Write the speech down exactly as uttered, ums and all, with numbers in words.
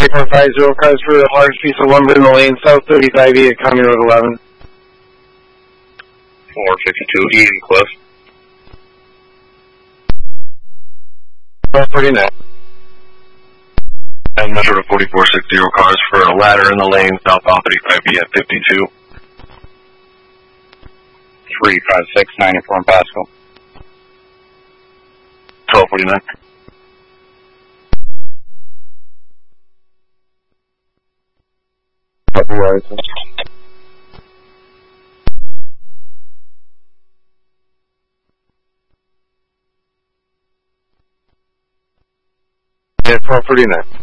four five zero cars for a large piece of lumber in the lane, south thirty-five E at County Road eleven. four fifty-two E and close. twelve forty-nine. And Metro to forty-four sixty cars for a ladder in the lane, southbound thirty-five E at fifty-two. three five six ninety-four in Pasco. twelve forty-nine. Copy, Horizon. Yeah, twelve forty-nine.